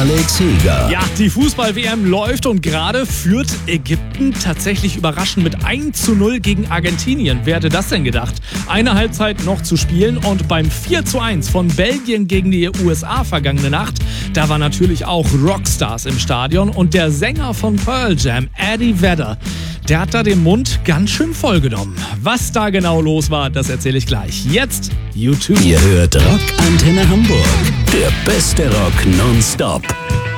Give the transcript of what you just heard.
Alex Heger. Ja, die Fußball-WM läuft und gerade führt Ägypten tatsächlich überraschend mit 1:0 gegen Argentinien. Wer hätte das denn gedacht? Eine Halbzeit noch zu spielen und beim 4:1 von Belgien gegen die USA vergangene Nacht, da war natürlich auch Rockstars im Stadion und der Sänger von Pearl Jam, Eddie Vedder, der hat da den Mund ganz schön voll genommen. Was da genau los war, das erzähle ich gleich. Jetzt YouTube. Ihr hört Rock Antenne Hamburg. Der beste Rock nonstop.